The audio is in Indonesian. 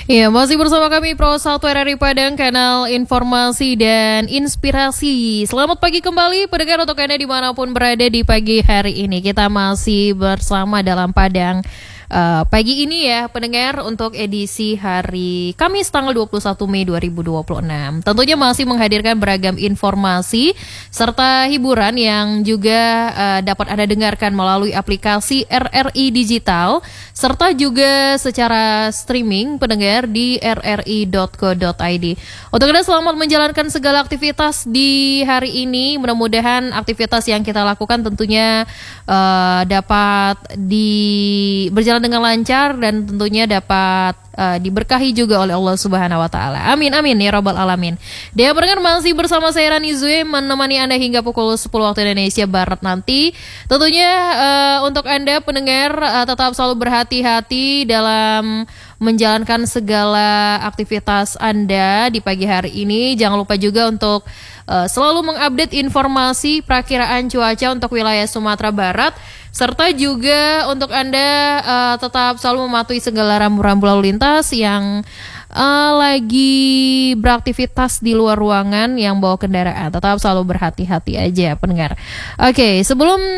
Iya, masih bersama kami Pro 1 RRI Padang, kanal informasi dan inspirasi. Selamat pagi kembali pendengar untuk Anda dimanapun berada di pagi hari ini. Kita masih bersama dalam Padang pagi ini ya pendengar, untuk edisi hari Kamis tanggal 21 Mei 2026. Tentunya masih menghadirkan beragam informasi serta hiburan yang juga dapat Anda dengarkan melalui aplikasi RRI Digital serta juga secara streaming pendengar di rri.co.id. Untuk Anda selamat menjalankan segala aktivitas di hari ini. Mudah-mudahan aktivitas yang kita lakukan tentunya dapat berjalan dengan lancar dan tentunya dapat diberkahi juga oleh Allah Subhanahu wa taala. Amin amin ya rabbal alamin. Dia pendengar masih bersama saya Rani Zue menemani Anda hingga pukul 10 waktu Indonesia Barat nanti. Tentunya untuk Anda pendengar tetap selalu berhati-hati dalam menjalankan segala aktivitas Anda di pagi hari ini. Jangan lupa juga untuk selalu mengupdate informasi perakiraan cuaca untuk wilayah Sumatera Barat. Serta juga untuk Anda tetap selalu mematuhi segala rambu-rambu lalu lintas yang lagi beraktivitas di luar ruangan yang bawa kendaraan. Tetap selalu berhati-hati aja pendengar. Oke, sebelum